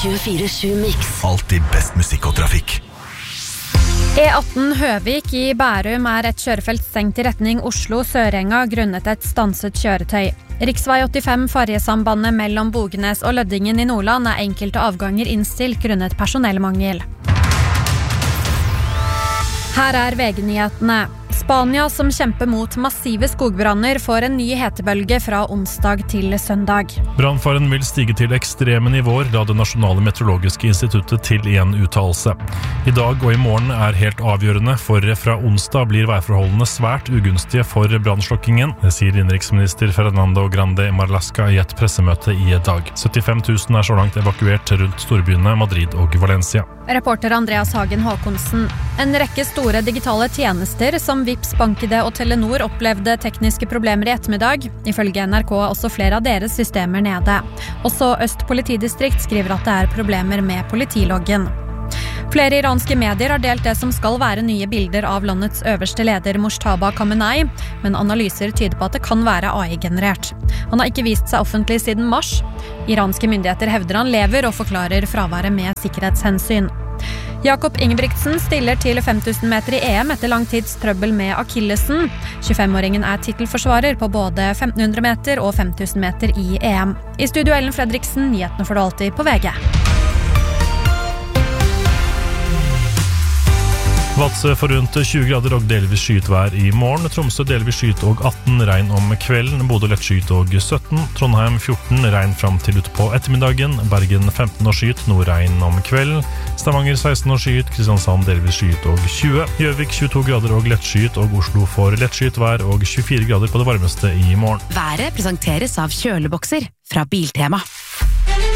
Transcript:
24/7 Mix. Alltid best musikk og trafikk. E18 Høvik i Bærum et kjørefelt stengt i retning Oslo-Sørenga grunnet et stanset kjøretøy. Riksvei 85 Fargesambandet mellom Bogenes og Løddingen i Nordland enkelte avganger innstilt grunnet personellmangel. Her VG-nyhetene. Spania som kjemper mot massive skogbranner får en ny hetebølge fra onsdag til søndag. Brannfaren vil stige til ekstreme nivåer, da det nasjonale meteorologiske instituttet til en uttalelse. I dag og i morgen helt avgjørende, for fra onsdag blir værforholdene svært ugunstige for brannslokkingen, sier innenriksminister Fernando Grande Marlaska i et pressemøte i dag. 75 000 så langt evakuert rundt storbyene Madrid og Valencia. Reporter Andreas Hagen Håkonsen. En rekke store digitale tjenester som Vipps, BankID og Telenor opplevde tekniske problemer i ettermiddag. Ifølge NRK også flere av deres systemer nede. Også Øst politidistrikt skriver at det problemer med politiloggen. Flere iranske medier har delt det som skal være nye bilder av landets øverste leder Mojtaba Khamenei, men analyser tyder på at det kan være AI-generert. Han har ikke vist seg offentlig siden mars. Iranske myndigheter hevder han lever og forklarer fraværet med sikkerhetshensyn. Jakob Ingebrigtsen stiller til 5000 meter i EM etter lang tids trøbbel med akillesen. 25-åringen titelforsvarer på både 1500 meter og 5000 meter i EM. I studio Ellen Fredriksen, nyhetene får du alltid på VG. Vadsø for rundt 20 grader og delvis skyet vær i morgen. Tromsø delvis skyet og 18, regn om kvelden. Bodø lett skyet og 17. Trondheim 14, regn fram til ut på ettermiddagen. Bergen 15 og skyet, noe regn om kvelden. Stavanger 16 og skyet, Kristiansand delvis skyet og 20. Gjøvik 22 grader og lett skyet, og Oslo får lett skyet vær og 24 grader på det varmeste i morgen. Været presenteres av kjølebokser fra Biltema.